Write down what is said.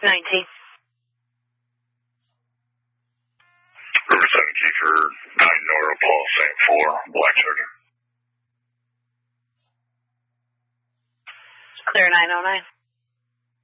19. Riverside Kiefer, 9 Nora, Paul, same 4, Black Charger. Clear 909.